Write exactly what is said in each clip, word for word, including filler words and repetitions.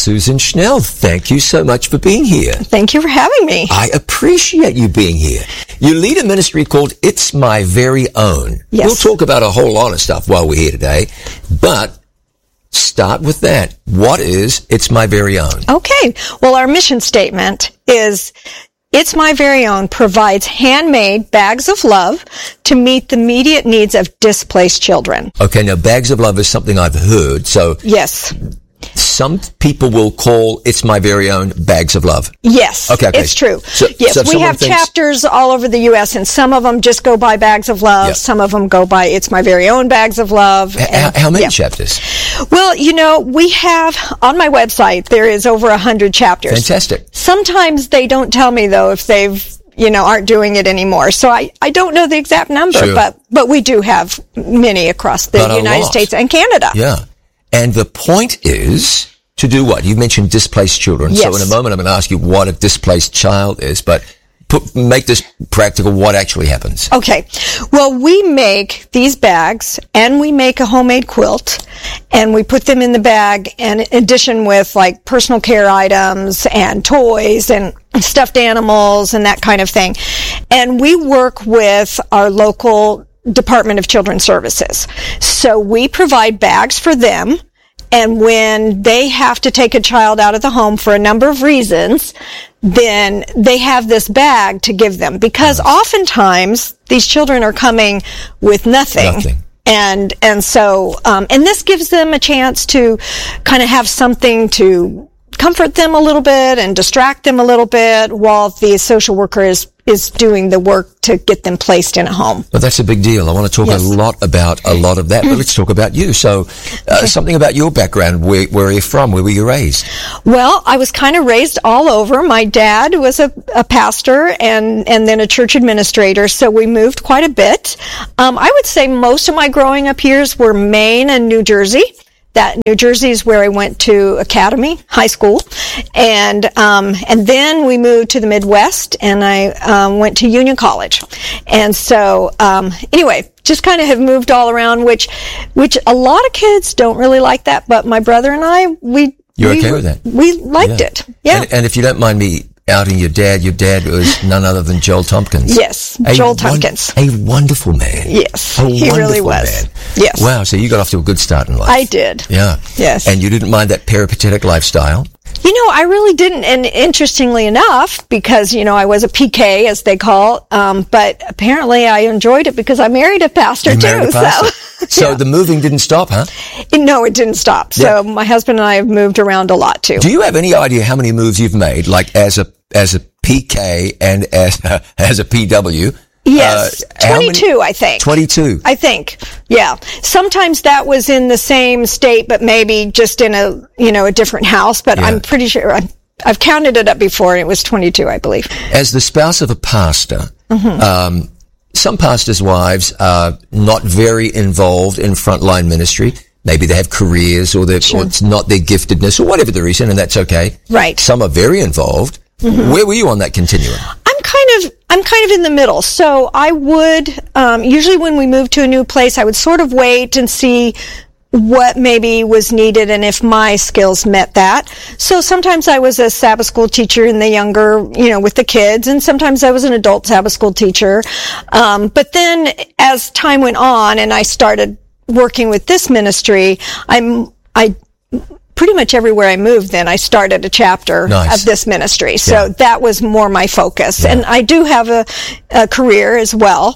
Susan Schnell, thank you so much for being here. Thank you for having me. I appreciate you being here. You lead a ministry called It's My Very Own. Yes. We'll talk about a whole lot of stuff while we're here today, but start with that. What is It's My Very Own? Okay. Well, our mission statement is It's My Very Own provides handmade bags of love to meet the immediate needs of displaced children. Okay, now bags of love is something I've heard, so Yes. some people will call It's My Very Own bags of love. Yes, Okay, okay. it's true. So- yes, so if we someone have thinks- chapters all over the U S, and some of them just go by Bags of Love. Yeah. Some of them go by It's My Very Own Bags of Love. H- and- how, how many yeah. chapters? Well, you know, we have, on my website, there is over a hundred chapters. Fantastic. Sometimes they don't tell me, though, if they've, you know, aren't doing it anymore. So I, I don't know the exact number, Sure. but, but we do have many across the But a United lot. States and Canada. Yeah. And the point is to do what? You mentioned displaced children. Yes. So in a moment, I'm going to ask you what a displaced child is, but put, make this practical. What actually happens? Okay. Well, we make these bags and we make a homemade quilt and we put them in the bag and in addition with like personal care items and toys and stuffed animals and that kind of thing. And we work with our local Department of Children's Services. So we provide bags for them. And when they have to take a child out of the home for a number of reasons, then they have this bag to give them. Because oftentimes, these children are coming with nothing. Nothing. And, and so, um, and this gives them a chance to kind of have something to comfort them a little bit and distract them a little bit while the social worker is, is doing the work to get them placed in a home. Well, that's a big deal. I want to talk Yes. a lot about a lot of that, but let's talk about you. So, uh, Okay. something about your background. Where, where are you from? Where were you raised? Well, I was kind of raised all over. My dad was a, a pastor and, and then a church administrator, so we moved quite a bit. Um, I would say most of my growing up years were Maine and New Jersey. That New Jersey is where I went to Academy High School, and um, and then we moved to the Midwest, and I um, went to Union College, and so um, anyway, just kind of have moved all around, which which a lot of kids don't really like that, but my brother and I, we You're we, okay with that? We liked Yeah. it, yeah. And, and if you don't mind me outing your dad, your dad was none other than Joel Tompkins. Yes, A Joel won- Tompkins. A wonderful man. Yes, A he really wonderful was. man. Yes. Wow, so you got off to a good start in life. I did. Yeah. Yes. And you didn't mind that peripatetic lifestyle? You know, I really didn't, and interestingly enough, because, you know, I was a P K, as they call, um, but apparently I enjoyed it because I married a pastor, You too. married a pastor. So, So yeah. the moving didn't stop, huh? No, it didn't stop. Yeah. So my husband and I have moved around a lot, too. Do you have any idea how many moves you've made, like as a as a P K and as a, as a P W? Yes, Uh, how many- twenty-two, I think. twenty-two. I think, yeah. Sometimes that was in the same state, but maybe just in a, you know, a different house, but Yeah. I'm pretty sure, I'm, I've counted it up before, and it was twenty-two, I believe. As the spouse of a pastor, Mm-hmm. um, some pastors' wives are not very involved in frontline ministry. Maybe they have careers, or, they're- or it's not their giftedness, or whatever the reason, and that's okay. Right. Mm-hmm. Some are very involved. Where were you on that continuum? I'm kind of, I'm kind of in the middle. So I would, um, usually when we moved to a new place, I would sort of wait and see what maybe was needed and if my skills met that. So sometimes I was a Sabbath school teacher in the younger, you know, with the kids, and sometimes I was an adult Sabbath school teacher. Um, but then as time went on and I started working with this ministry, I'm, I, pretty much everywhere I moved, then I started a chapter Nice. of this ministry. So Yeah. that was more my focus. Yeah. And I do have a, a career as well.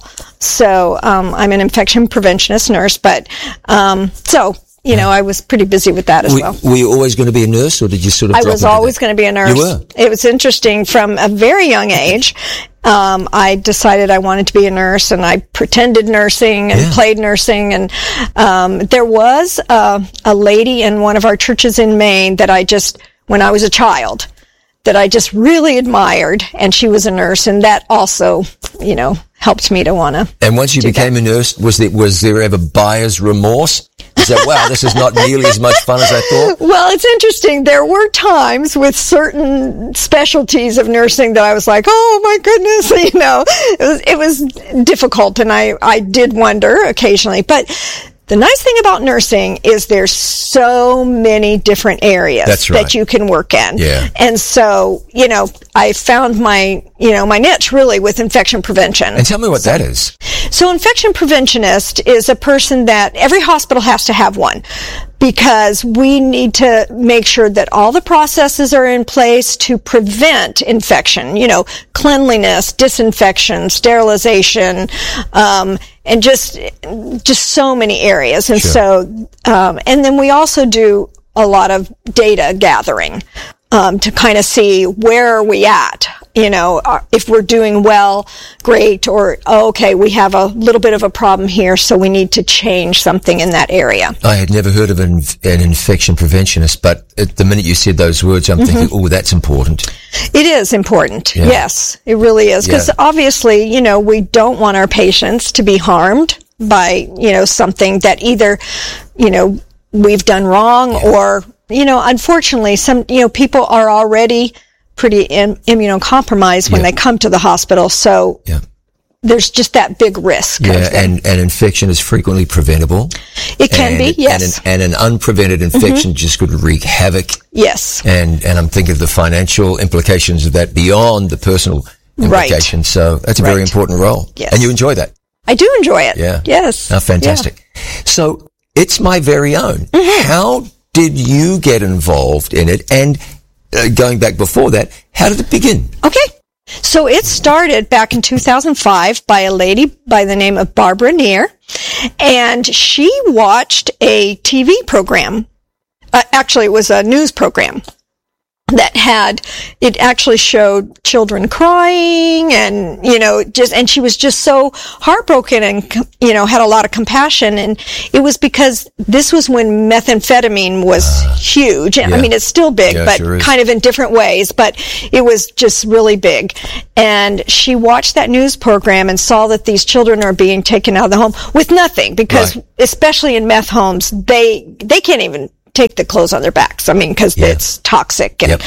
So um, I'm an infection preventionist nurse. But um, so, you know, I was pretty busy with that as Were, well. were you always going to be a nurse, or did you sort of I drop was into always that? going to be a nurse. You were? It was interesting from a very young age. Um, I decided I wanted to be a nurse, and I pretended nursing and Yeah. played nursing. And um, there was a, a lady in one of our churches in Maine that I just, when I was a child, that I just really admired, and she was a nurse, and that also, you know, helped me to want to. And once you do became that. a nurse, was there, was there ever buyer's remorse? You said, wow, this is not nearly as much fun as I thought? Well, it's interesting. There were times with certain specialties of nursing that I was like, oh my goodness, you know, it was, it was difficult, and I, I did wonder occasionally. But The nice thing about nursing is there's so many different areas That's right. that you can work in. Yeah. And so, you know, I found my, you know, my niche really with infection prevention. And tell me what so, that is. So infection preventionist is a person that every hospital has to have one, because we need to make sure that all the processes are in place to prevent infection, you know, cleanliness, disinfection, sterilization, um, and just, just so many areas. And Sure. so, um, and then we also do a lot of data gathering, um, to kind of see where are we at, you know, if we're doing well, great, or, oh, okay, we have a little bit of a problem here, so we need to change something in that area. I had never heard of an, an infection preventionist, but at the minute you said those words, I'm mm-hmm. thinking, oh, that's important. It is important. Yeah. Yes, it really is. Because Yeah. obviously, you know, we don't want our patients to be harmed by, you know, something that either, you know, we've done wrong Yeah. or, you know, unfortunately, some, you know, people are already pretty im- immunocompromised when Yeah. they come to the hospital. So Yeah. there's just that big risk. Yeah, of them. and, and infection is frequently preventable. It can and, be, yes. And an, and an unprevented infection mm-hmm. just could wreak havoc. Yes. And, and I'm thinking of the financial implications of that beyond the personal implications. Right. So that's a very right. important role. Yes. And you enjoy that. I do enjoy it. Yeah. Yes. Oh, fantastic. Yeah. So it's my very own. Mm-hmm. How did you get involved in it? And uh, going back before that, how did it begin? Okay. So it started back in two thousand five by a lady by the name of Barbara Neer, and she watched a T V program. Uh, actually, it was a news program that had, it actually showed children crying and, you know, just, and she was just so heartbroken and, you know, had a lot of compassion. And it was because this was when methamphetamine was uh, huge. Yeah. I mean, it's still big, yeah, but sure kind of in different ways, but it was just really big. And she watched that news program and saw that these children are being taken out of the home with nothing, because right. especially in meth homes, they, they can't even take the clothes on their backs. I mean, because yeah. it's toxic. And yep.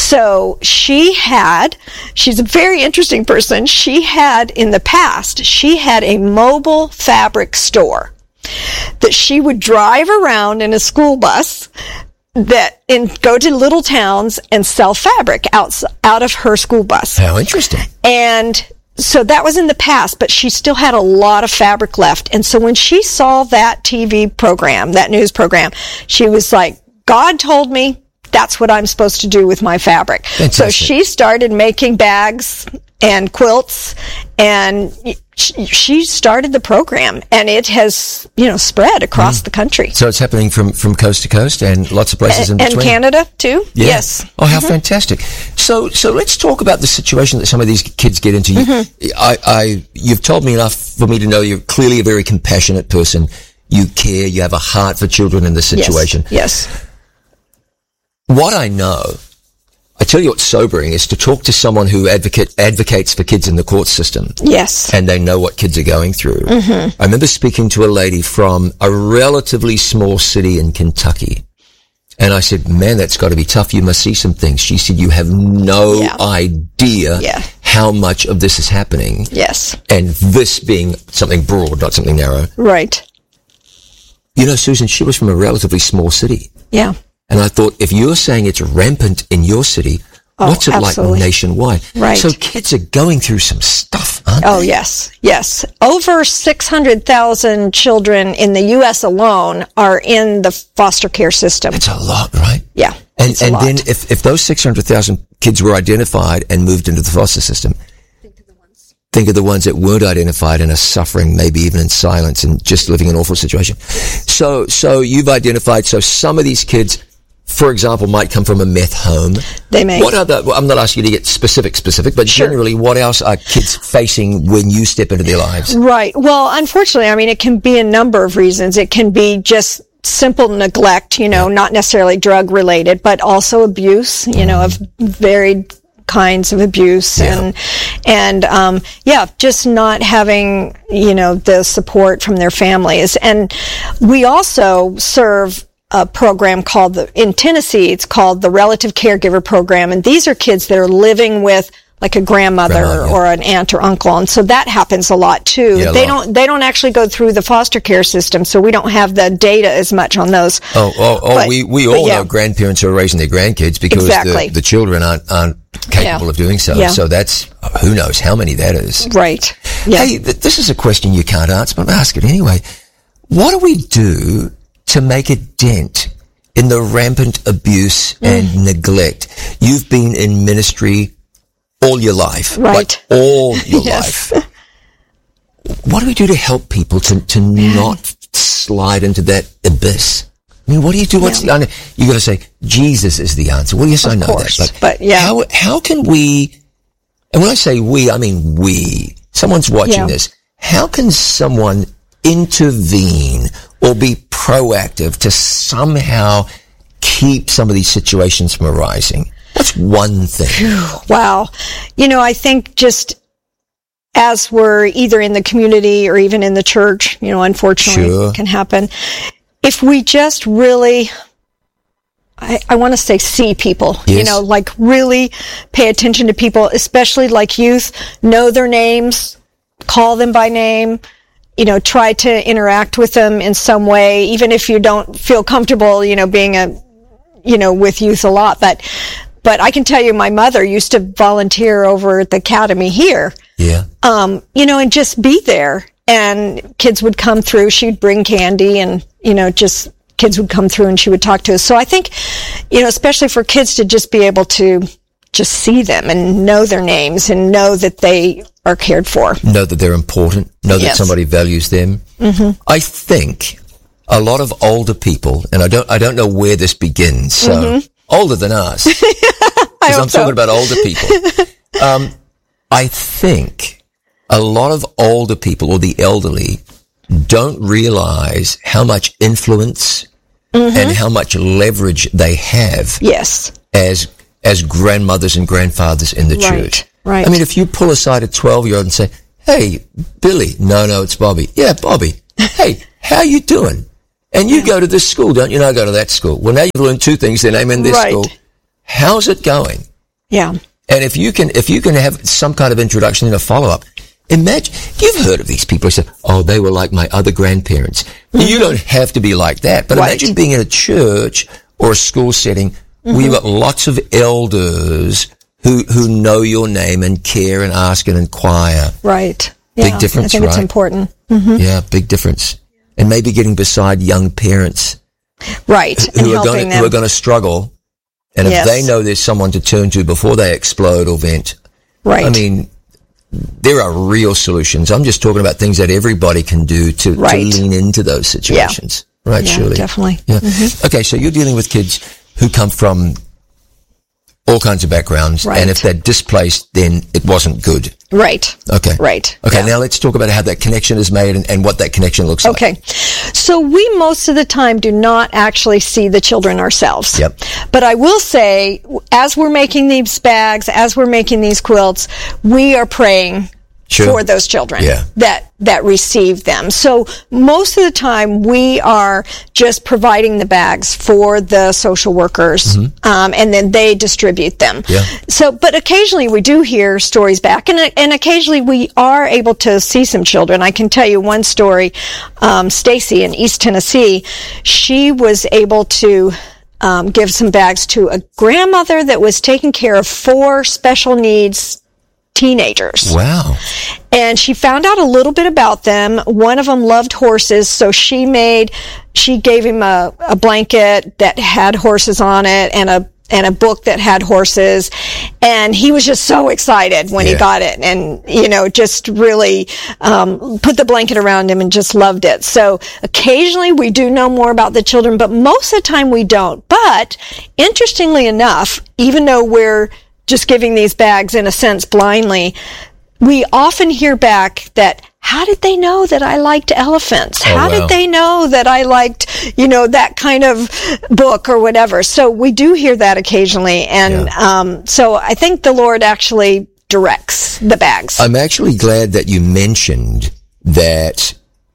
so she had, she's a very interesting person. She had, in the past, she had a mobile fabric store that she would drive around in a school bus that and go to little towns and sell fabric out, out of her school bus. How interesting. And so that was in the past, but she still had a lot of fabric left. And so when she saw that T V program, that news program, she was like, God told me that's what I'm supposed to do with my fabric. Fantastic. So she started making bags and quilts, and she started the program, and it has, you know, spread across mm. the country. So it's happening from, from coast to coast and lots of places in and between. And Canada too. Yeah. Yes. Oh, how mm-hmm. fantastic! So, so let's talk about the situation that some of these kids get into. Mm-hmm. I, I, you've told me enough for me to know you're clearly a very compassionate person. You care. You have a heart for children in this situation. Yes. yes. What I know, I tell you what's sobering, is to talk to someone who advocate, advocates for kids in the court system. Yes. And they know what kids are going through. Mm-hmm. I remember speaking to a lady from a relatively small city in Kentucky. And I said, man, that's got to be tough. You must see some things. She said, you have no yeah. idea yeah. how much of this is happening. Yes. And this being something broad, not something narrow. Right. You know, Susan, she was from a relatively small city. Yeah. And I thought, if you're saying it's rampant in your city, oh, what's it absolutely. like nationwide? Right. So kids are going through some stuff, aren't oh, they? Oh, yes. Yes. Over six hundred thousand children in the U S alone are in the foster care system. It's a lot, right? Yeah. And, it's a and lot. then if, if those six hundred thousand kids were identified and moved into the foster system, think of the ones, think of the ones that weren't identified and are suffering, maybe even in silence and just living in an awful situation. So, so you've identified, so some of these kids, for example, might come from a meth home. They may. What other, well, I'm not asking you to get specific, specific, but sure. generally, what else are kids facing when you step into their lives? Right. Well, unfortunately, I mean, it can be a number of reasons. It can be just simple neglect, you know, yeah. not necessarily drug related, but also abuse, you mm. know, of varied kinds of abuse yeah. and, and, um, yeah, just not having, you know, the support from their families. And we also serve a program called the, in Tennessee, it's called the Relative Caregiver Program. And these are kids that are living with like a grandmother Grandma, yeah. or an aunt or uncle, and so that happens a lot too. Yeah, they lot. don't they don't actually go through the foster care system, so we don't have the data as much on those. Oh, oh, oh But- we, we but all yeah. know grandparents who are raising their grandkids because Exactly. the, the children aren't, aren't capable Yeah. of doing so. Yeah. So that's, who knows how many that is. Right. Yeah. Hey, th- this is a question you can't answer, but I'll ask it anyway. What do we do to make a dent in the rampant abuse Mm. and neglect? You've been in ministry all your life. Right. Like all your Yes. life. What do we do to help people to, to not slide into that abyss? I mean, what do you do? What's Yeah. the answer? You got to say Jesus is the answer. Well, yes, I know course, that, but yeah. how how can we? And when I say we, I mean we. Someone's watching Yeah. this. How can someone intervene or be proactive to somehow keep some of these situations from arising? What's one thing? Wow. You know, I think just as we're either in the community or even in the church, you know, unfortunately Sure. it can happen. If we just really, I, I want to say see people, you Yes. know, like really pay attention to people, especially like youth, know their names, call them by name, you know, try to interact with them in some way, even if you don't feel comfortable, you know, being a, you know, with youth a lot. But, but I can tell you my mother used to volunteer over at the academy here. Yeah. Um, you know, and just be there. And kids would come through. She'd bring candy and, you know, just kids would come through and she would talk to us. So I think, you know, especially for kids to just be able to just see them and know their names and know that they are cared for. Know that they're important. Know that Yes. somebody values them. Mm-hmm. I think a lot of older people, and I don't, I don't know where this begins. So Mm-hmm. older than us, I because hope I'm so. talking about older people. um, I think a lot of older people or the elderly don't realize how much influence Mm-hmm. and how much leverage they have Yes. as as grandmothers and grandfathers in the Right, church. right. I mean, if you pull aside a twelve-year-old and say, "Hey, Billy," no, no, it's Bobby. Yeah, Bobby. Hey, how you doing? And you go to this school, don't you? No, I go to that school. Well, now you've learned two things. Then I'm in this Right. school. How's it going? Yeah. And if you can, if you can have some kind of introduction and a follow-up, imagine, you've heard of these people who say, oh, they were like my other grandparents. You don't have to be like that. But Right. imagine being in a church or a school setting where you've got lots of elders who, who know your name and care and ask and inquire. Right. Big Yeah, difference, I think it's right? important. Yeah, big difference. And maybe getting beside young parents Right. And who are helping going them. who are going to struggle. And if Yes. they know there's someone to turn to before they explode or vent, right. I mean, there are real solutions. I'm just talking about things that everybody can do to, Right. to lean into those situations. Right, yeah, surely. definitely. Yeah. Okay, so you're dealing with kids who come from all kinds of backgrounds, Right. and if they're displaced, then it wasn't good. Right. Okay. Right. Okay, Yeah. now let's talk about how that connection is made and, and what that connection looks like. Okay. So we most of the time do not actually see the children ourselves. Yep. But I will say, as we're making these bags, as we're making these quilts, we are praying Sure. for those children Yeah. that that receive them. So most of the time we are just providing the bags for the social workers, um, and then they distribute them. Mm-hmm. Yeah. So, but occasionally we do hear stories back, and and occasionally we are able to see some children. I can tell you one story. Um, Stacy in East Tennessee, she was able to um, give some bags to a grandmother that was taking care of four special needs teenagers. Wow. And she found out a little bit about them. One of them loved horses, so she made, she gave him a, a blanket that had horses on it and a and a book that had horses. And he was just so excited when Yeah. he got it, and, you know, just really um, put the blanket around him and just loved it. So occasionally we do know more about the children, but most of the time we don't. But interestingly enough, even though we're just giving these bags in a sense blindly, we often hear back that, how did they know that I liked elephants? Oh, How wow. did they know that I liked, you know, that kind of book or whatever? So we do hear that occasionally. And, Yeah. um, so I think the Lord actually directs the bags. I'm actually glad that you mentioned that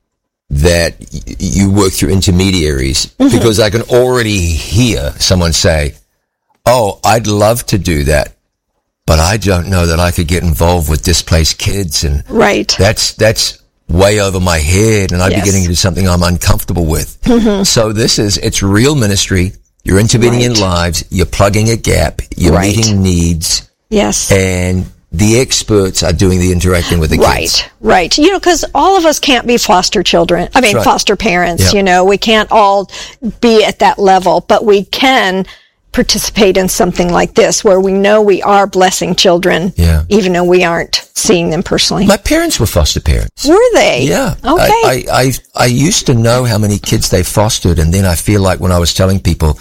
that y- you work through intermediaries, Mm-hmm. because I can already hear someone say, "Oh, I'd love to do that, but I don't know that I could get involved with displaced kids, and right. that's that's way over my head, and I'd Yes. be getting into something I'm uncomfortable with. Mm-hmm. So this is, it's real ministry. You're intervening Right. in lives. You're plugging a gap. You're Right. meeting needs. Yes. And the experts are doing the interacting with the kids. Right, right. You know, because all of us can't be foster children. I mean, That's right. foster parents, Yep. you know, we can't all be at that level, but we can participate in something like this where we know we are blessing children, Yeah. even though we aren't seeing them personally. My parents were foster parents. Were they? Yeah. Okay. I, I, I, I used to know how many kids they fostered, and then I feel like when I was telling people,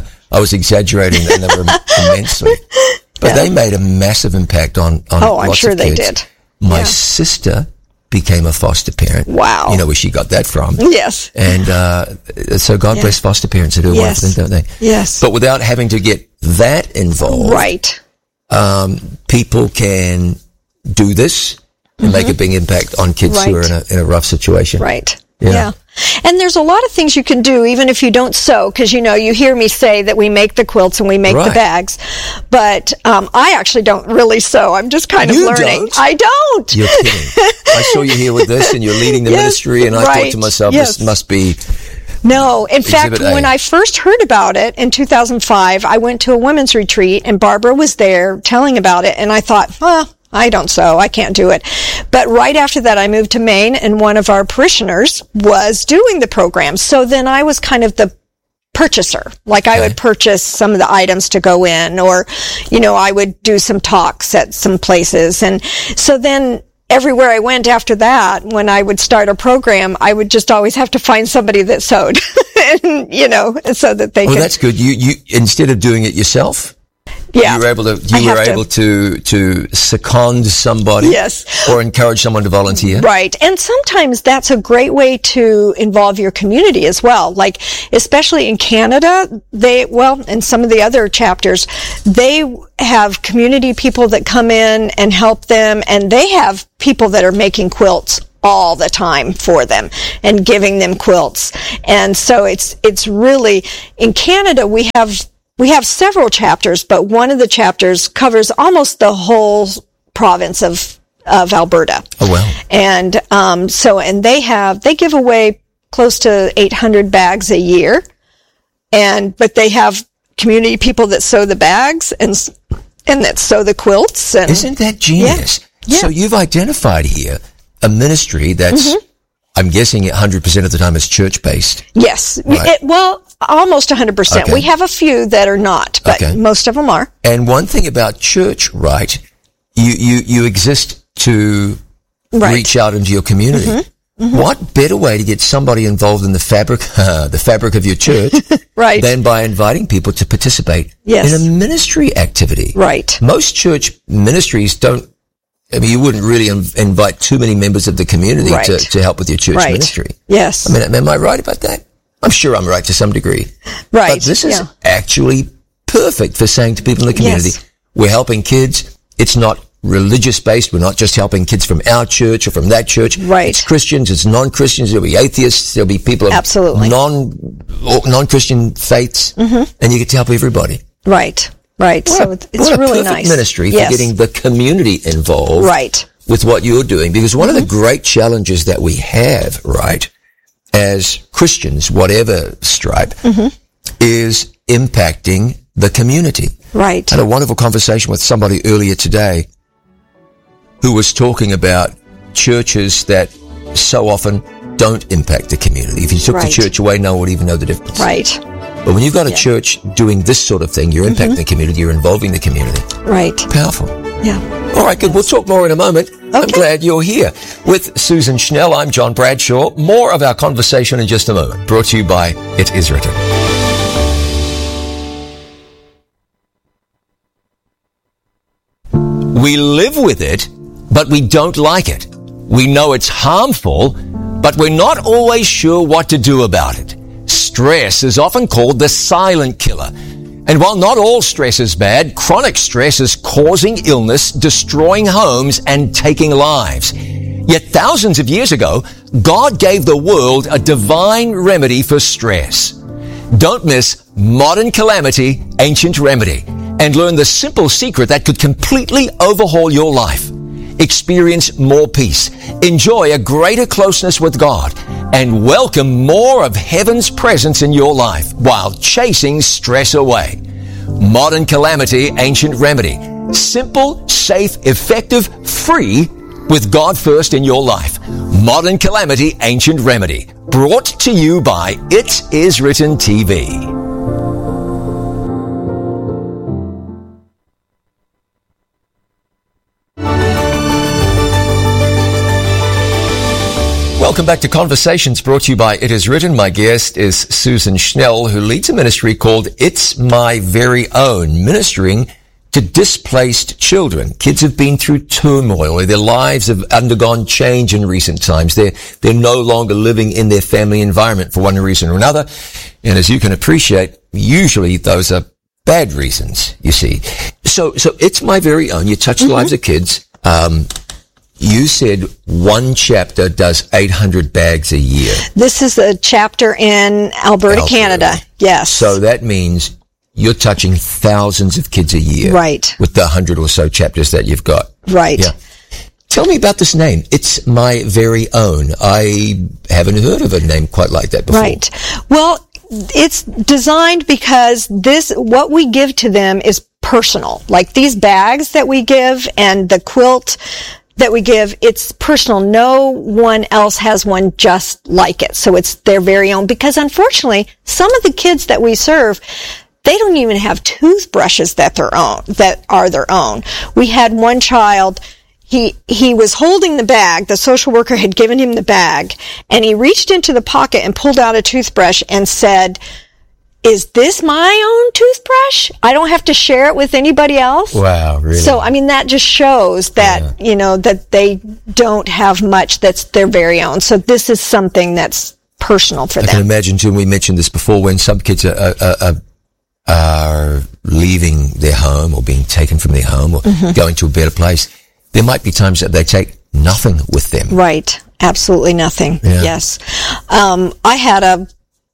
I was exaggerating and they were immensely. But Yeah. they made a massive impact on, on Oh, I'm lots sure of they kids. did. My Yeah. sister became a foster parent. Wow. You know where she got that from. Yes. And uh, so God Yeah. bless foster parents who do a Yes. wonderful thing, don't they? Yes. But without having to get that involved, Right. um, people can do this and make a big impact on kids who are Right. in a, in a rough situation. Right. Yeah. Yeah. And there's a lot of things you can do even if you don't sew, because, you know, you hear me say that we make the quilts and we make the Right. bags, but um, I actually don't really sew. I'm just kind of You learning. don't? I don't. You're kidding. I saw you here with this and you're leading the Yes, ministry, and I thought right. to myself, Yes. this must be... No, in fact, Exhibit A. when I first heard about it in two thousand five, I went to a women's retreat and Barbara was there telling about it, and I thought, well, I don't sew, I can't do it. But right after that, I moved to Maine, and one of our parishioners was doing the program. So then I was kind of the purchaser. Like I Okay. would purchase some of the items to go in, or, you know, I would do some talks at some places. And so then everywhere I went after that, when I would start a program, I would just always have to find somebody that sewed, and, you know, so that they Well, could. that's good. You, you, instead of doing it yourself, yeah. you were able to, I you were have to- able to, to second somebody. Yes. Or encourage someone to volunteer. Right. And sometimes that's a great way to involve your community as well. Like, especially in Canada, they, well, and some of the other chapters, they have community people that come in and help them, and they have people that are making quilts all the time for them and giving them quilts. And so it's, it's really, in Canada, we have, we have several chapters, but one of the chapters covers almost the whole province of, of Alberta. Oh, well. And, um, so, and they have, they give away close to eight hundred bags a year. And, but they have community people that sew the bags and, s- and that sew the quilts. And Isn't that genius? Yeah. So you've identified here a ministry that's, Mm-hmm. I'm guessing one hundred percent of the time is church-based. yes, Right. it, well, almost one hundred percent. Okay. We have a few that are not, but Okay. most of them are. And one thing about church, right, you, you, you exist to Right. reach out into your community. Mm-hmm. Mm-hmm. What better way to get somebody involved in the fabric, the fabric of your church, Right. than by inviting people to participate Yes. in a ministry activity? Right. Most church ministries don't, I mean, you wouldn't really inv- invite too many members of the community Right. to, to help with your church Right. ministry. Yes. I mean, am I right about that? I'm sure I'm right to some degree. Right. But this is Yeah. actually perfect for saying to people in the community, Yes. we're helping kids. It's not religious based. We're not just helping kids from our church or from that church. Right. It's Christians. It's non-Christians. There'll be atheists. There'll be people of Absolutely. non, or non-Christian faiths. Mm-hmm. And you get to help everybody. Right. Right. What so a, it's, it's what a really perfect nice. ministry Yes. for getting the community involved. Right. With what you're doing. Because one of the great challenges that we have, right, as Christians, whatever stripe, is impacting the community. Right. I had a wonderful conversation with somebody earlier today who was talking about churches that so often don't impact the community. If you took the Right. church away, no one would even know the difference. Right. But when you've got a church doing this sort of thing, you're impacting the community, you're involving the community. Right. Powerful. Yeah. All right, good. We'll talk more in a moment. I'm Okay. glad you're here. With Susan Schnell, I'm John Bradshaw. More of our conversation in just a moment. Brought to you by It Is Written. We live with it, but we don't like it. We know it's harmful, but we're not always sure what to do about it. Stress is often called the silent killer. And while not all stress is bad, chronic stress is causing illness, destroying homes, and taking lives. Yet thousands of years ago, God gave the world a divine remedy for stress. Don't miss Modern Calamity, Ancient Remedy. and learn the simple secret that could completely overhaul your life. Experience more peace, enjoy a greater closeness with God, and welcome more of heaven's presence in your life while chasing stress away. Modern Calamity Ancient Remedy. Simple, safe, effective, free, with God first in your life. Modern Calamity Ancient Remedy. Brought to you by It Is Written T V. Welcome back to Conversations, brought to you by It Is Written. My guest is Susan Schnell, who leads a ministry called It's My Very Own, ministering to displaced children. Kids have been through turmoil. Their lives have undergone change in recent times. They're, they're no longer living in their family environment for one reason or another. And as you can appreciate, usually those are bad reasons, you see. So, so It's My Very Own. You touch mm-hmm. the lives of kids. Um, You said one chapter does eight hundred bags a year. This is a chapter in Alberta, Alberta, Canada. Yes. So that means you're touching thousands of kids a year. Right. With the hundred or so chapters that you've got. Right. Yeah. Tell me about this name. It's My Very Own. I haven't heard of a name quite like that before. Right. Well, it's designed because this, what we give to them is personal. Like these bags that we give and the quilt that we give, it's personal. No one else has one just like it. So it's their very own, because unfortunately, some of the kids that we serve, they don't even have toothbrushes that their own, that are their own. We had one child, he, he was holding the bag, the social worker had given him the bag, and he reached into the pocket and pulled out a toothbrush and said, "Is this my own toothbrush? I don't have to share it with anybody else?" Wow, really? So, I mean, that just shows that, yeah. you know, that they don't have much that's their very own. So this is something that's personal for I them. I can imagine, too, we mentioned this before, when some kids are, are, are, are leaving their home or being taken from their home or mm-hmm. going to a better place, there might be times that they take nothing with them. Right. Absolutely nothing. Yeah. Yes. Um, I had a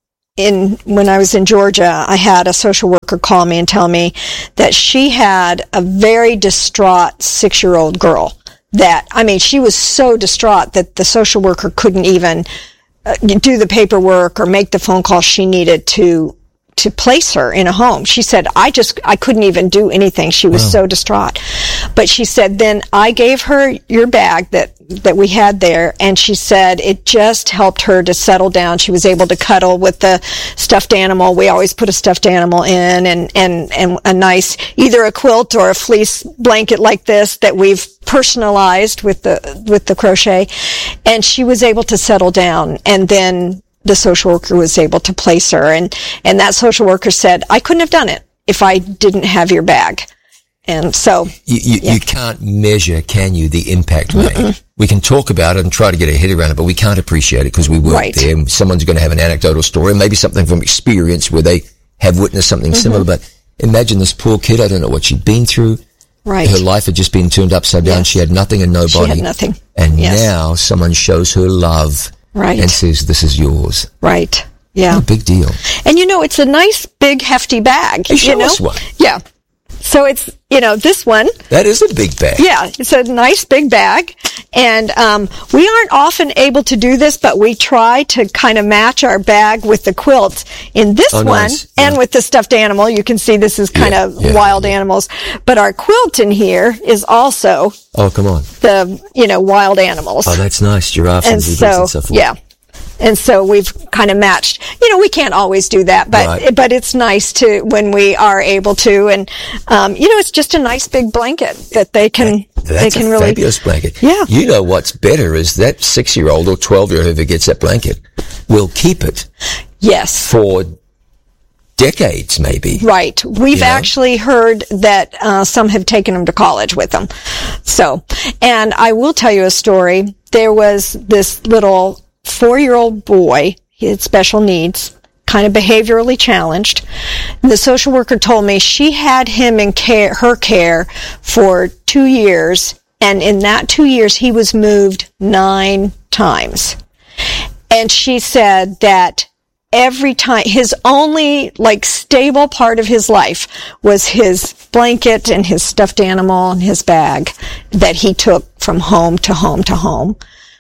In, when I was in Georgia, I had a social worker call me and tell me that she had a very distraught six-year-old girl that, I mean, she was so distraught that the social worker couldn't even uh, do the paperwork or make the phone call she needed to to place her in a home. She said, I just, I couldn't even do anything. She was wow. so distraught. But she said, then I gave her your bag that, that we had there, and she said it just helped her to settle down. She was able to cuddle with the stuffed animal. We always put a stuffed animal in, and, and, and a nice, either a quilt or a fleece blanket like this that we've personalized with the, with the crochet. And she was able to settle down, and then the social worker was able to place her, and, and that social worker said, I couldn't have done it if I didn't have your bag. And so you, you, yeah. you can't measure, can you, the impact made? Mm-mm. We can talk about it and try to get a head around it, but we can't appreciate it because we weren't right. there. Someone's going to have an anecdotal story, maybe something from experience where they have witnessed something mm-hmm. similar. But imagine this poor kid. I don't know what she'd been through. Right. Her life had just been turned upside down. Yes. She had nothing and nobody. She had nothing. And yes. now someone shows her love. Right. And says, this is yours. Right. Yeah. What a big deal. And you know, it's a nice, big, hefty bag. Hey, show you know? us one. Yeah. So it's, you know, this one. That is a big bag. Yeah. It's a nice big bag. And, um, we aren't often able to do this, but we try to kind of match our bag with the quilt in this oh, one nice. yeah. and with the stuffed animal. You can see this is kind yeah, of yeah, wild yeah. animals, but our quilt in here is also. Oh, come on. The, you know, wild animals. Oh, that's nice. Giraffes and, and zebras so, and so forth. Yeah. And so we've kind of matched. You know, we can't always do that, but right. but it's nice to when we are able to. And um, you know, it's just a nice big blanket that they can that, they can a really fabulous blanket. Yeah. You know what's better is that six-year-old or twelve-year-old whoever gets that blanket will keep it. Yes. For decades, maybe. Right. We've you know? actually heard that uh, some have taken them to college with them. So, and I will tell you a story. There was this little four-year-old boy. He had special needs, kind of behaviorally challenged. And the social worker told me she had him in care, her care for two years. And in that two years, he was moved nine times. And she said that every time, his only, like, stable part of his life was his blanket and his stuffed animal and his bag that he took from home to home to home.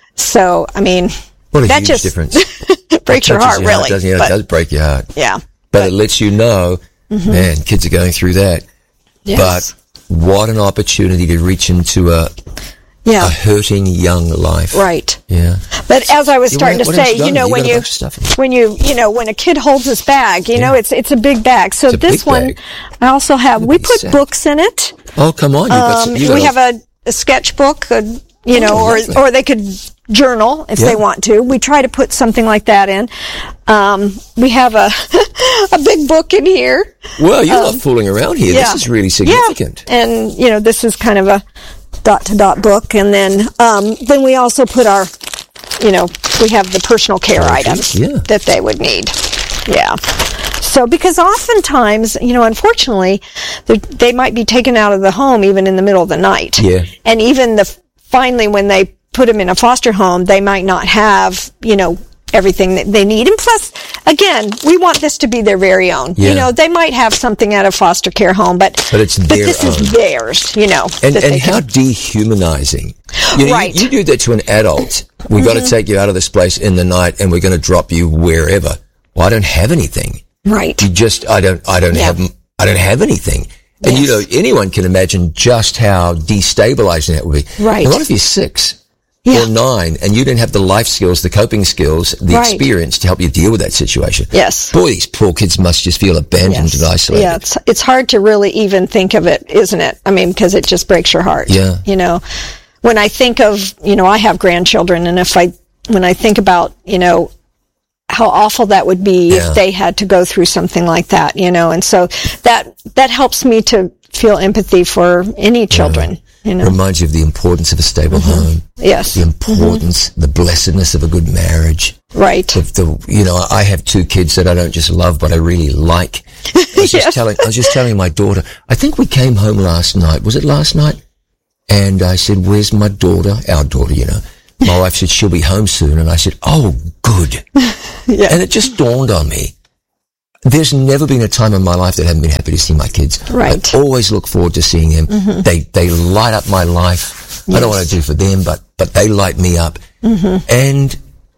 So, I mean, what a that huge just difference. breaks your heart, your really. Heart, doesn't it? But, It does break your heart. Yeah. But, But it lets you know, mm-hmm. man, kids are going through that. Yes. But what an opportunity to reach into a, yeah. a hurting young life. Right. Yeah. But as I was starting what, to what say, you, you know, you when you, when you, you know, when a kid holds his bag, you yeah. know, it's, it's a big bag. So this one, bag. I also have, we put sad. books in it. Oh, come on. You've got some, um, you got we a, have a, a sketchbook, a, you know, oh, or, lovely. or they could journal if yeah. they want to. We try to put something like that in. Um, we have a, a big book in here. Well, you're um, not fooling around here. Yeah. This is really significant. Yeah. And, you know, this is kind of a dot to dot book. And then, um, then we also put our, you know, we have the personal care okay. items yeah. that they would need. Yeah. So, because oftentimes, you know, unfortunately, they might be taken out of the home even in the middle of the night. Yeah. And even the, finally, when they put them in a foster home, they might not have, you know, everything that they need. And plus, again, we want this to be their very own. Yeah. You know, they might have something at a foster care home, but, but, it's but their this own. is theirs, you know. And, and how can... dehumanizing. You know, right. You, you do that to an adult. We mm-hmm. got to take you out of this place in the night and we're going to drop you wherever. Well, I don't have anything. Right. You just, I don't, I don't yeah. have, I don't have anything. And yes. you know, anyone can imagine just how destabilizing that would be. Right. And what if you're six? Yeah. Or nine, and you didn't have the life skills, the coping skills, the right. experience to help you deal with that situation. Yes. Boy, these poor kids must just feel abandoned yes. and isolated. Yeah, it's, it's hard to really even think of it, isn't it? I mean, because it just breaks your heart. Yeah. You know, when I think of, you know, I have grandchildren, and if I, when I think about, you know, how awful that would be yeah. if they had to go through something like that, you know, and so that, that helps me to feel empathy for any children. Right. You know. Reminds you of the importance of a stable mm-hmm. home. Yes. The importance, mm-hmm. the blessedness of a good marriage. Right. The, the, you know, I have two kids that I don't just love, but I really like. I was just yes. telling, I was just telling my daughter, I think we came home last night. Was it last night? And I said, where's my daughter? Our daughter, you know. My wife said, she'll be home soon. And I said, oh, good. yeah. And it just dawned on me. There's never been a time in my life that I haven't been happy to see my kids. Right. I always look forward to seeing them. Mm-hmm. They they light up my life. Yes. I don't want to do for them, but but they light me up. Mm-hmm. And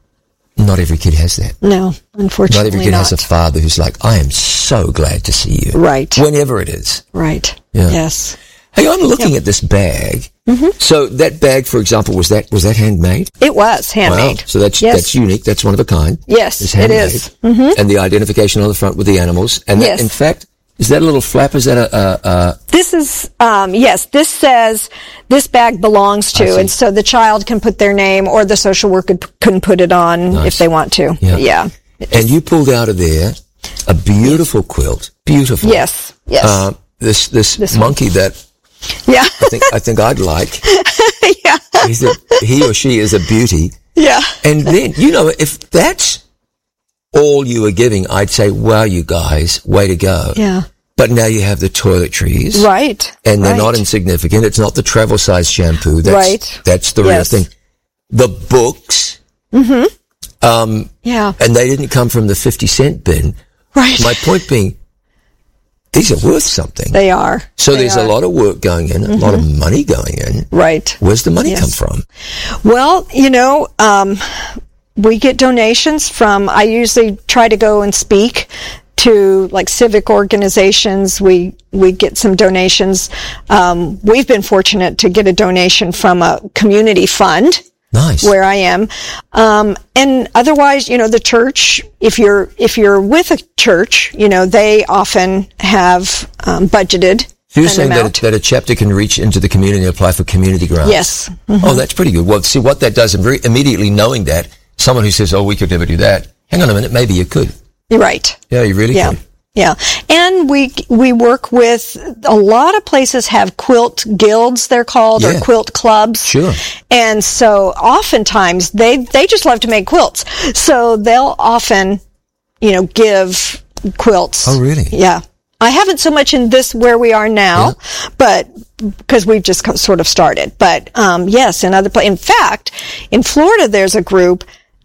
not every kid has that. No, unfortunately not. every kid not. has a father who's like, I am so glad to see you. Right. Whenever it is. Right. Yeah. Yes. Hey, I'm looking yep. at this bag. Mm-hmm. So that bag, for example, was that was that handmade? It was handmade. Wow. So that's yes. that's unique. That's one of a kind. Yes, it's handmade. it is. Mm-hmm. And the identification on the front with the animals. And that, yes. in fact, is that a little flap? Is that a? a, a this is um, yes. This says this bag belongs to, and so the child can put their name, or the social worker can put it on nice. if they want to. Yeah. yeah. And you pulled out of there a beautiful quilt. Beautiful. Yes. Yes. Uh, this this, this monkey one. that. Yeah. I think I think I'd like. yeah. He's a, he or she is a beauty. Yeah. And then, you know, if that's all you were giving, I'd say, wow, you guys, way to go. Yeah. But now you have the toiletries. Right. And they're right. not insignificant. It's not the travel size shampoo. That's, right. That's the yes. real thing. The books. Mm-hmm. Um, yeah. And they didn't come from the fifty cent bin. Right. My point being, these are worth something. They are. So they there's are. a lot of work going in, a mm-hmm. lot of money going in. Right. Where's the money yes. come from? Well, you know, um, we get donations from, I usually try to go and speak to like civic organizations. We, we get some donations. Um, we've been fortunate to get a donation from a community fund. Nice. Where I am. Um, and otherwise, you know, the church, if you're, if you're with a church, you know, they often have, um, budgeted. So you're saying that a, that a chapter can reach into the community and apply for community grants? Yes. Mm-hmm. Oh, that's pretty good. Well, see what that does, very immediately knowing that, someone who says, oh, we could never do that. Hang on a minute, maybe you could. You're right. Yeah, you really yeah. could. Yeah. And we, we work with, a lot of places have quilt guilds, they're called, yeah. or quilt clubs. Sure. And so oftentimes they, they just love to make quilts. So they'll often, you know, give quilts. Oh, really? Yeah. I haven't so much in this where we are now, yeah. but because we've just sort of started. But, um, yes, in other places. In fact, in Florida, there's a group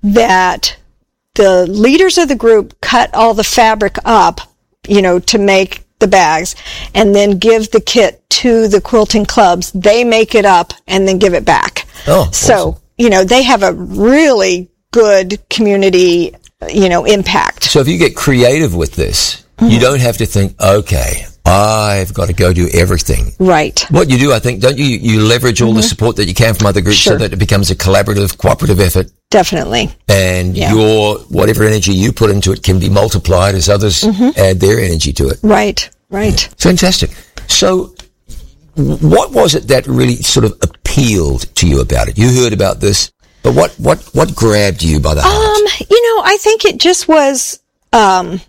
that the leaders of the group cut all the fabric up, you know, to make the bags and then give the kit to the quilting clubs. They make it up and then give it back. Oh, so, awesome. you know, they have a really good community, you know, impact. So if you get creative with this, mm-hmm. you don't have to think, okay, I've got to go do everything. Right. What you do, I think, don't you, you leverage all mm-hmm. the support that you can from other groups sure. so that it becomes a collaborative, cooperative effort. Definitely. And yeah. your, whatever energy you put into it can be multiplied as others mm-hmm. add their energy to it. Right, right. Yeah. Fantastic. So what was it that really sort of appealed to you about it? You heard about this, but what, what, what grabbed you by the heart? Um, you know, I think it just was, um,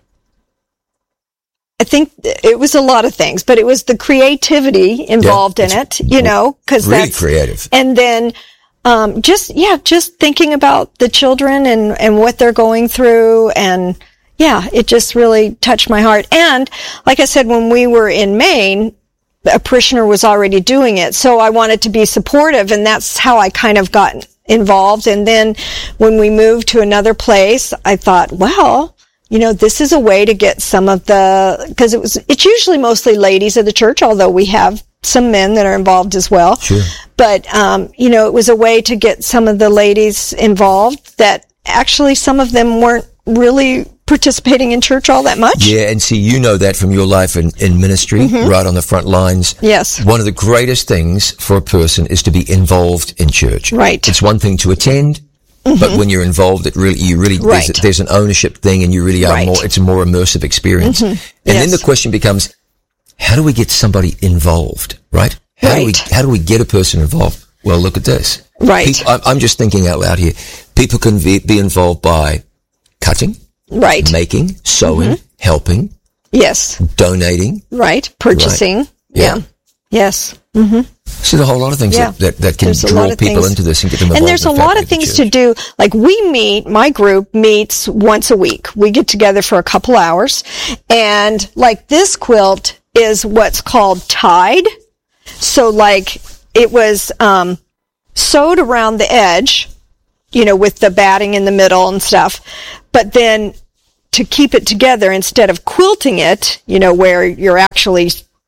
I think it was a lot of things, but it was the creativity involved yeah, in it, you know, cause really that's creative. And then, um, just, yeah, just thinking about the children and, and what they're going through. And yeah, it just really touched my heart. And like I said, when we were in Maine, a parishioner was already doing it. So I wanted to be supportive, and that's how I kind of got involved. And then when we moved to another place, I thought, well, you know, this is a way to get some of the, because it was, it's usually mostly ladies of the church, although we have some men that are involved as well. Sure. But, um, you know, it was a way to get some of the ladies involved that actually some of them weren't really participating in church all that much. Yeah, and see, you know that from your life in, in ministry, mm-hmm. right on the front lines. Yes. One of the greatest things for a person is to be involved in church. Right. It's one thing to attend, mm-hmm. but when you're involved, it really, you really, right. there's, there's an ownership thing, and you really are right. more, it's a more immersive experience. Mm-hmm. And yes. then the question becomes, how do we get somebody involved, right? How right. do we, how do we get a person involved? Well, look at this. Right. People, I'm, I'm just thinking out loud here. People can be, be involved by cutting. Right. Making, sewing, mm-hmm. helping. Yes. Donating. Right. Purchasing. Right. Yeah. yeah. Yes. Mm-hmm. So there's a whole lot of things yeah. that, that, that can there's draw people things. into this and get them involved. And there's a lot of things to do. Like we meet, my group meets once a week. We get together for a couple hours. And like this quilt is what's called tied. So like it was, um, sewed around the edge, you know, with the batting in the middle and stuff. But then to keep it together, instead of quilting it, you know, where you're actually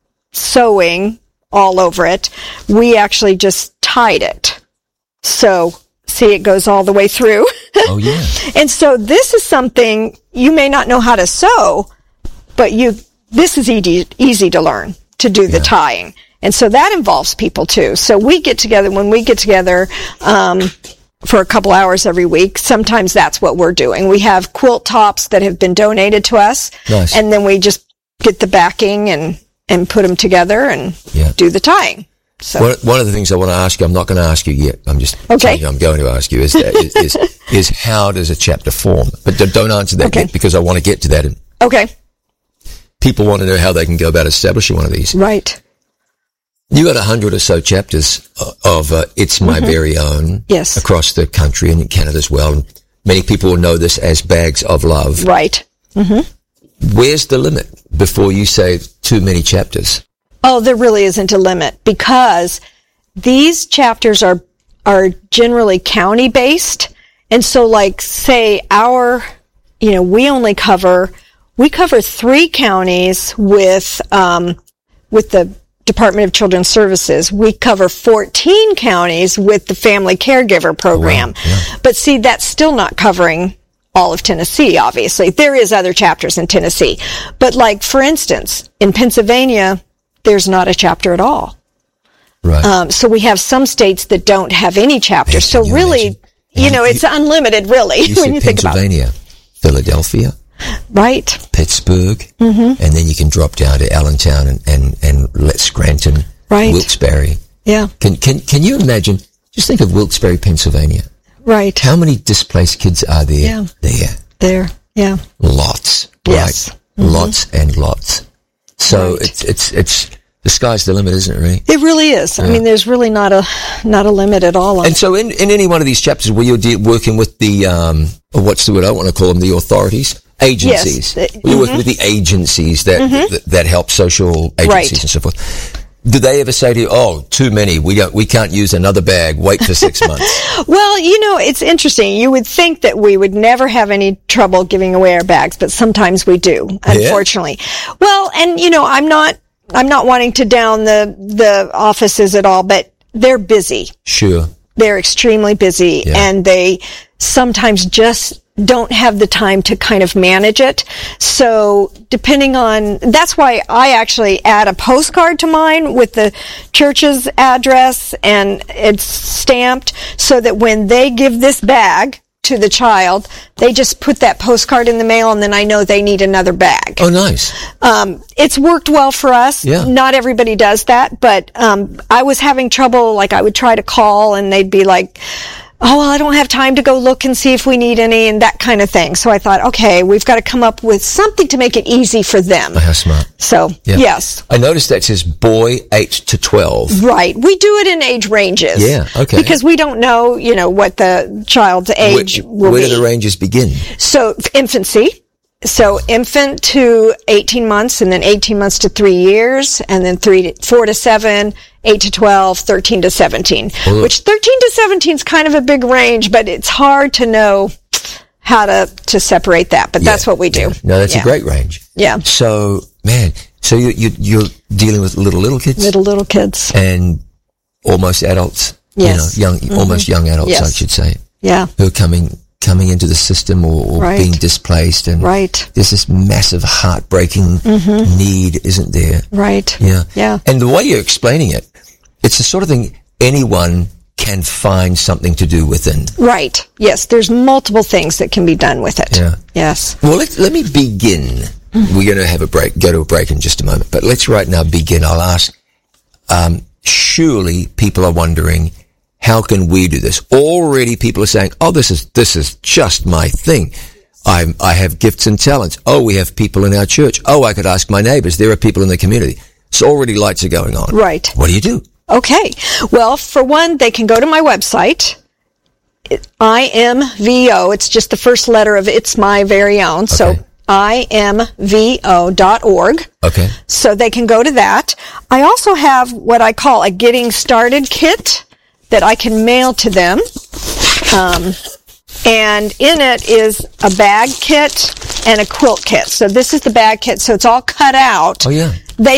sewing all over it, we actually just tied it. So, see, it goes all the way through. Oh, yeah. And so this is something you may not know how to sew, but you, this is easy, easy to learn, to do the yeah. tying. And so that involves people too. So we get together, when we get together, um, for a couple hours every week. Sometimes that's what we're doing. We have quilt tops that have been donated to us. Nice. And then we just get the backing and, and put them together and yeah. do the tying. So one, one of the things I want to ask you, I'm not going to ask you yet. I'm just okay. telling you I'm going to ask you is, is, is, is how does a chapter form? But don't answer that okay. yet, because I want to get to that. And okay. people want to know how they can go about establishing one of these. Right. You got a hundred or so chapters of uh, It's My mm-hmm. Very Own yes. across the country and in Canada as well. And many people will know this as Bags of Love. Right. Mm-hmm. Where's the limit before you say too many chapters? Oh, there really isn't a limit, because these chapters are are generally county based. And so like say our, you know, we only cover, we cover three counties with, um, with the Department of Children's Services. We cover fourteen counties with the Family Caregiver Program. Wow, yeah. But see, that's still not covering all of Tennessee, obviously. There is other chapters in Tennessee. But like, for instance, in Pennsylvania, there's not a chapter at all. Right. Um, so we have some states that don't have any chapters. So you really, imagine? you know, it's you, unlimited, really, you when you think about it. Pennsylvania, Philadelphia. Right. Pittsburgh, mm-hmm. and then you can drop down to Allentown and, and, and Scranton, right. Wilkes-Barre. Yeah. Can, can, can you imagine, just think of Wilkes-Barre, Pennsylvania. Right. How many displaced kids are there? Yeah. There. There. Yeah. Lots. Yes. Right? Mm-hmm. Lots and lots. So right. it's, it's, it's, the sky's the limit, isn't it, really? It really is. Yeah. I mean, there's really not a, not a limit at all. On and it. so in, in any one of these chapters where you're de- working with the, um, or what's the word I want to call them, the authorities? Agencies. Yes. You're mm-hmm. working with the agencies that, mm-hmm. that that help social agencies right. and so forth. do they ever say to you, oh, too many, we don't, we can't use another bag, wait for six months? Well, you know, it's interesting. You would think that we would never have any trouble giving away our bags, but sometimes we do, unfortunately. Yeah. Well, and you know, I'm not, I'm not wanting to down the, the offices at all, but they're busy. Sure. They're extremely busy, yeah. and they sometimes just don't have the time to kind of manage it. So depending on, that's why I actually add a postcard to mine with the church's address, and it's stamped so that when they give this bag to the child, they just put that postcard in the mail, and then I know they need another bag. Oh, nice. Um, it's worked well for us. Yeah. Not everybody does that, but um, I was having trouble. Like, I would try to call, and they'd be like, oh, well, I don't have time to go look and see if we need any, and that kind of thing. So I thought, okay, we've got to come up with something to make it easy for them. Oh, how smart. So, yeah. Yes. I noticed that says boy eight to twelve. Right. We do it in age ranges. Yeah, okay. Because we don't know, you know, what the child's age where, will where be. Where do the ranges begin? So, infancy. So, infant to eighteen months, and then eighteen months to three years, and then three to, four to seven, eight to twelve, thirteen to seventeen. Well, which thirteen to seventeen is kind of a big range, but it's hard to know how to, to separate that. But yeah, that's what we do. Yeah. No, that's yeah. a great range. Yeah. So, man, so you, you, you're dealing with little, little kids? Little, little kids. And almost adults. Yes. You know, young, mm-hmm. almost young adults, yes. I should say. Yeah. Who are coming coming into the system, or, or right. being displaced, and right. there's this massive heartbreaking mm-hmm. need, isn't there? Right. Yeah. Yeah. And the way you're explaining it, it's the sort of thing anyone can find something to do within. Right. Yes. There's multiple things that can be done with it. Yeah. Yes. Well, let, let me begin. Mm-hmm. We're going to have a break, go to a break in just a moment, but let's right now begin. I'll ask, um, surely people are wondering, how can we do this? Already people are saying, oh, this is, this is just my thing. I I have gifts and talents. Oh, we have people in our church. Oh, I could ask my neighbors. There are people in the community. So already lights are going on. Right. What do you do? Okay. Well, for one, they can go to my website, I M V O. It's just the first letter of It's My Very Own. Okay. So I M V O dot org. Okay. So they can go to that. I also have what I call a Getting Started kit that I can mail to them. Um, and in it is a bag kit and a quilt kit. So this is the bag kit. So it's all cut out. Oh, yeah.